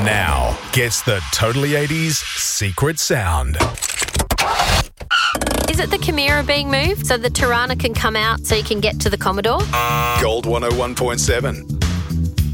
now gets the Totally 80s secret sound. Is it the Chimera being moved so the Tirana can come out so you can get to the Commodore? Gold 101.7.